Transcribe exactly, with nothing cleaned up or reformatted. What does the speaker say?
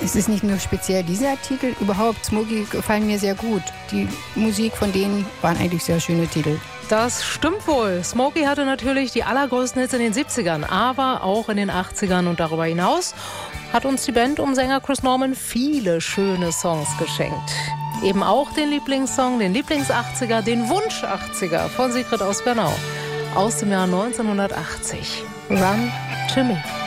Es ist nicht nur speziell dieser Titel, überhaupt Smokey gefallen mir sehr gut. Die Musik von denen waren eigentlich sehr schöne Titel. Das stimmt wohl. Smokey hatte natürlich die allergrößten Hits in den siebzigern, aber auch in den achtzigern und darüber hinaus hat uns die Band um Sänger Chris Norman viele schöne Songs geschenkt. Eben auch den Lieblingssong, den Lieblings-achtziger, den Wunsch-achtziger von Sigrid aus Bernau aus dem Jahr neunzehnhundertachtzig. Run to Me.